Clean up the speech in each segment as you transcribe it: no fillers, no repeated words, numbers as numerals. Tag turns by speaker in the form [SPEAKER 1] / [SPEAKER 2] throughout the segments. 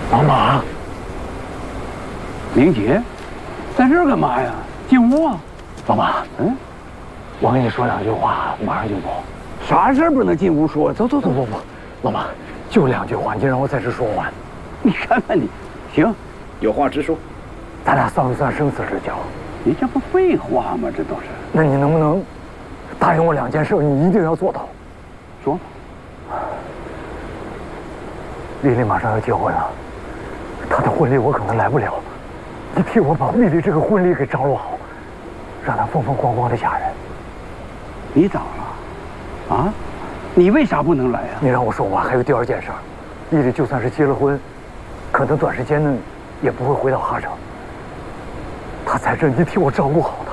[SPEAKER 1] 老马，
[SPEAKER 2] 明姐，在这儿干嘛呀？进屋啊！
[SPEAKER 1] 老马，我跟你说两句话，马上就走。
[SPEAKER 2] 啥事儿不能进屋说？走走走。
[SPEAKER 1] 不，老马，就2句话，你让我在这说完。
[SPEAKER 2] 你看看你，行，有话直说。
[SPEAKER 1] 咱俩算不算生死之交？
[SPEAKER 2] 你这不废话吗？这都是。
[SPEAKER 1] 那你能不能答应我2件事，你一定要做到？
[SPEAKER 2] 说吧。
[SPEAKER 1] 丽丽马上要结婚了，她的婚礼我可能来不了，你替我把丽丽这个婚礼给张罗好，让她风风光光的嫁人。
[SPEAKER 2] 你咋了？啊？你为啥不能来呀？
[SPEAKER 1] 你让我说完，还有第2件事，丽丽就算是结了婚，可能短时间内也不会回到哈城。她在这，你替我照顾好她。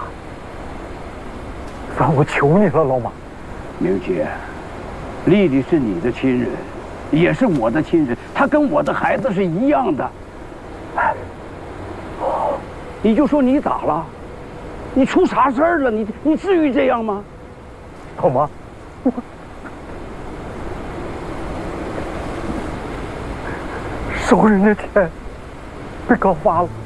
[SPEAKER 1] 反正我求你了，老马。
[SPEAKER 2] 明姐，丽丽是你的亲人，也是我的亲人，她跟我的孩子是一样的。哎，你就说你咋了？你出啥事儿了？你至于这样吗？
[SPEAKER 1] 老马，收人家钱被告发了。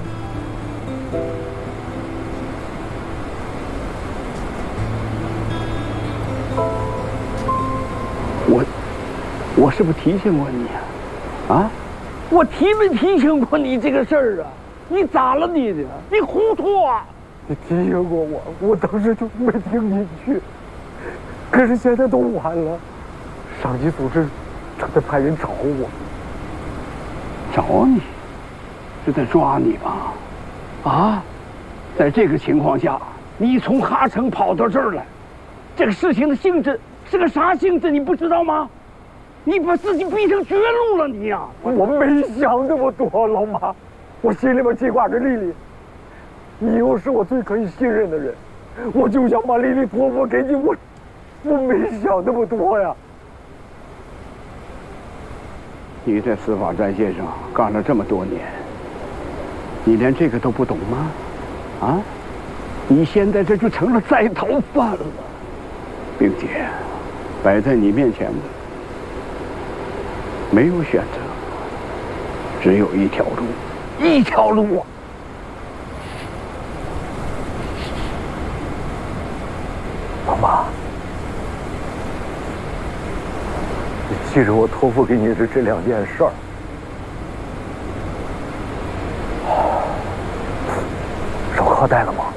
[SPEAKER 2] 我是不是提醒过你啊？啊，我提没提醒过你这个事儿啊？你咋了你的？你糊涂啊！
[SPEAKER 1] 你提醒过我，我当时就没听进去。可是现在都晚了，上级组织正在派人找我。
[SPEAKER 2] 找你？是在抓你吧？啊，在这个情况下，你从哈城跑到这儿来，这个事情的性质是个啥性质？你不知道吗？你把自己逼成绝路了，你呀！
[SPEAKER 1] 我没想那么多，老马，我心里面记挂着丽丽，你又是我最可以信任的人，我就想把丽丽托付给你，我没想那么多呀。
[SPEAKER 2] 你在司法战线上干了这么多年，你连这个都不懂吗？啊，你现在这就成了在逃犯了。并且，摆在你面前的没有选择，只有一条路，一条路啊！
[SPEAKER 1] 老马，你记着我托付给你的这2件事儿。手铐带了吗？